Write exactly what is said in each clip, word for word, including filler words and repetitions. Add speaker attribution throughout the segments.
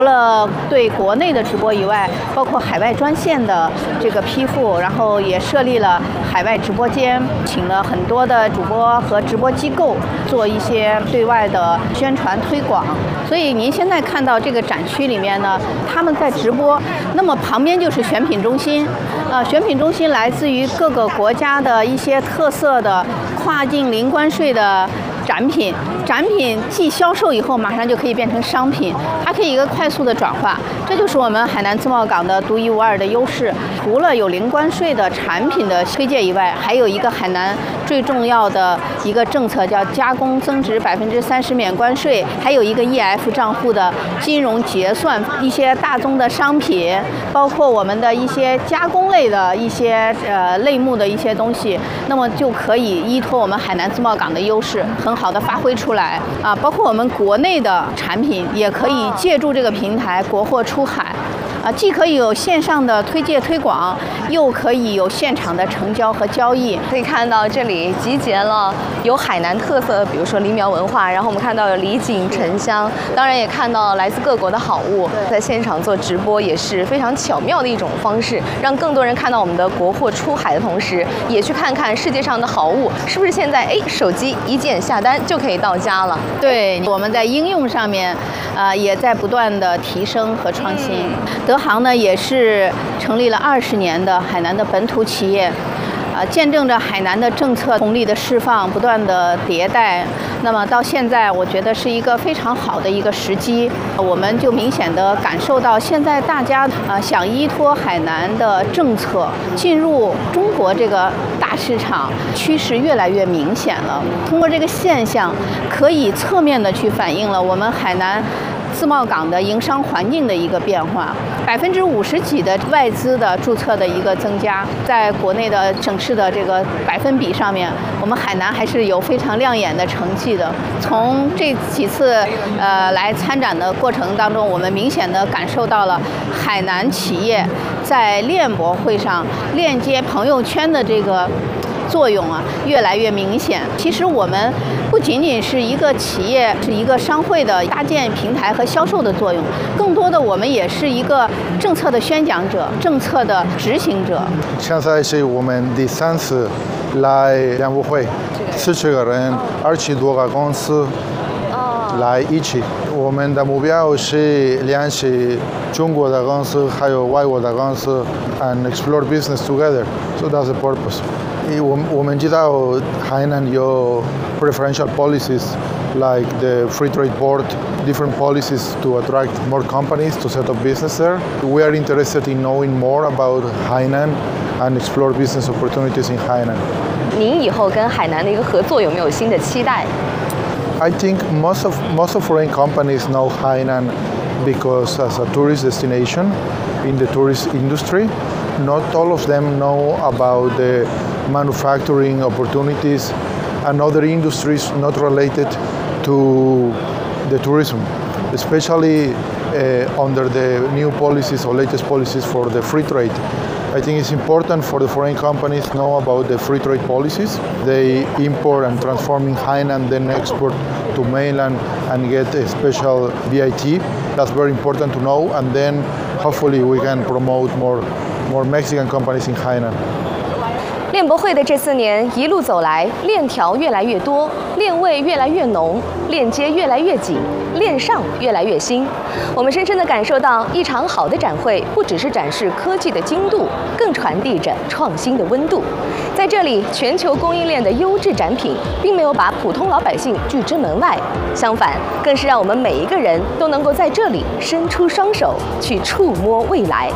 Speaker 1: 除了对国内的直播以外，包括海外专线的这个批复，然后也设立了海外直播间，请了很多的主播和直播机构做一些对外的宣传推广。所以您现在看到这个展区里面呢，他们在直播，那么旁边就是选品中心，呃，选品中心来自于各个国家的一些特色的跨境零关税的展品，展品既销售以后，马上就可以变成商品，它可以一个快速的转化，这就是我们海南自贸港的独一无二的优势。除了有零关税的产品的推介以外，还有一个海南最重要的一个政策叫加工增值百分之三十免关税，还有一个 E F 账户的金融结算，一些大宗的商品，包括我们的一些加工类的一些呃类目的一些东西，那么就可以依托我们海南自贸港的优势，很好的发挥出来啊。包括我们国内的产品也可以借助这个平台国货出海。啊，既可以有线上的推介推广，又可以有现场的成交和交易。
Speaker 2: 可以看到这里集结了有海南特色的，比如说梨苗文化，然后我们看到有李锦沉香，当然也看到来自各国的好物。在现场做直播也是非常巧妙的一种方式，让更多人看到我们的国货出海的同时，也去看看世界上的好物是不是现在哎手机一键下单就可以到家了。
Speaker 1: 对，我们在应用上面，呃，也在不断的提升和创新。嗯德航呢也是成立了二十年的海南的本土企业，呃，见证着海南的政策红利的释放，不断的迭代。那么到现在，我觉得是一个非常好的一个时机。我们就明显的感受到，现在大家呃想依托海南的政策进入中国这个大市场，趋势越来越明显了。通过这个现象，可以侧面的去反映了我们海南自贸港的营商环境的一个变化，百分之五十几的外资的注册的一个增加，在国内的省市的这个百分比上面，我们海南还是有非常亮眼的成绩的。从这几次呃来参展的过程当中，我们明显的感受到了海南企业在链博会上链接朋友圈的这个作用啊，越来越明显。其实我们不仅仅是一个企业，是一个商会的搭建平台和销售的作用，更多的我们也是一个政策的宣讲者、政策的执行者。
Speaker 3: 现在是我们第三次来链博会，四十个人，二十多个公司来一起。我们的目标是联系中国的公司还有外国的公司 and explore business together. So that's the purpose. 我我们知道海南有 preferential policies like the Free Trade Board, different policies to attract more companies to set up business there. We are interested in knowing more about Hainan and explore business opportunities in Hainan.
Speaker 2: 您以后跟海南的一个合作有没有新的期待？
Speaker 3: I think most of most of foreign companies know Hainan because as a tourist destination in the tourist industry. Not all of them know about the manufacturing opportunities and other industries not related to the tourism, especially uh, under the new policies or latest policies for the free trade. I think it's important for the foreign companies to know about the free trade policies. They import and transform in Hainan, then export to mainland and get a special V I T. That's very important to know, and then hopefully we can promote more, more Mexican companies in Hainan.
Speaker 2: 链博会的这四年一路走来，链条越来越多，链位越来越浓，链接越来越紧，链上越来越新。我们深深地感受到，一场好的展会不只是展示科技的精度，更传递着创新的温度。在这里，全球供应链的优质展品，并没有把普通老百姓拒之门外，相反，更是让我们每一个人都能够在这里伸出双手，去触摸未来。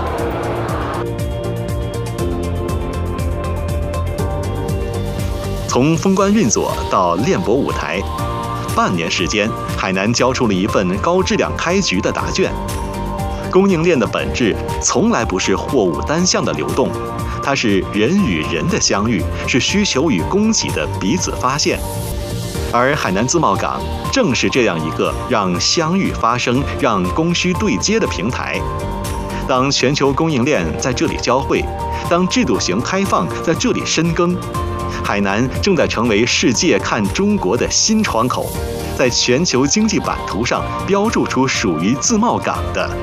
Speaker 4: 从封关运作到链博舞台，半年时间，海南交出了一份高质量开局的答卷。供应链的本质从来不是货物单向的流动，它是人与人的相遇，是需求与供给的彼此发现。而海南自贸港正是这样一个让相遇发生、让供需对接的平台。当全球供应链在这里交汇，当制度型开放在这里深耕，海南正在成为世界看中国的新窗口，在全球经济版图上标注出属于自贸港的